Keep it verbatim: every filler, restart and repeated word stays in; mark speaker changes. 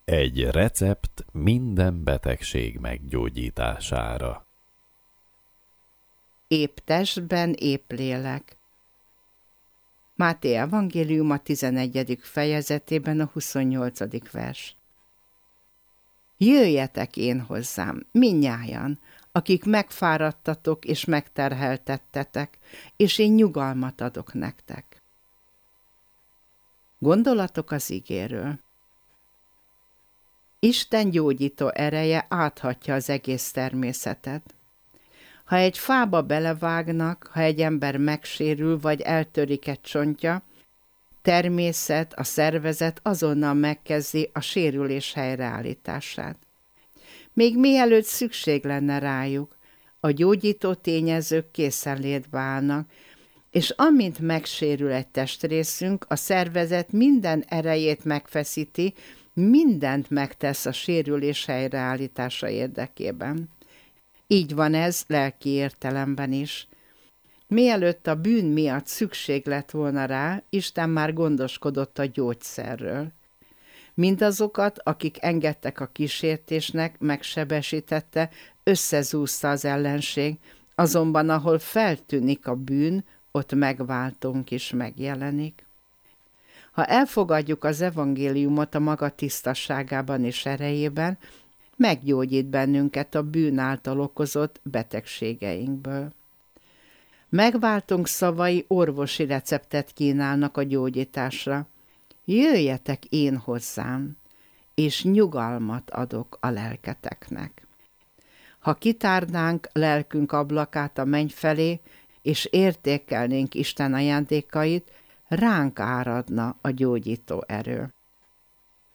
Speaker 1: Egy recept minden betegség meggyógyítására.
Speaker 2: Épp testben, épp lélek. Máté evangélium a tizenegyedik fejezetében a huszonnyolcadik vers. Jöjjetek én hozzám, mindnyájan, akik megfáradtatok és megterheltettetek, és én nyugalmat adok nektek. Gondolatok az igéről. Isten gyógyító ereje áthatja az egész természetet. Ha egy fába belevágnak, ha egy ember megsérül vagy eltörik egy csontja, természet, a szervezet azonnal megkezdi a sérülés helyreállítását. Még mielőtt szükség lenne rájuk, a gyógyító tényezők készenlétbe állnak, és amint megsérül egy testrészünk, a szervezet minden erejét megfeszíti, mindent megtesz a sérülés helyreállítása érdekében. Így van ez lelki értelemben is. Mielőtt a bűn miatt szükség lett volna rá, Isten már gondoskodott a gyógyszerről. Mindazokat, akik engedtek a kísértésnek, megsebesítette, összezúzta az ellenség, azonban ahol feltűnik a bűn, ott megváltónk is megjelenik. Ha elfogadjuk az evangéliumot a maga tisztasságában és erejében, meggyógyít bennünket a bűn által okozott betegségeinkből. Megváltunk szavai orvosi receptet kínálnak a gyógyításra. Jöjjetek én hozzám, és nyugalmat adok a lelketeknek. Ha kitárnánk lelkünk ablakát a menny felé, és értékelnénk Isten ajándékait, ránk áradna a gyógyító erő.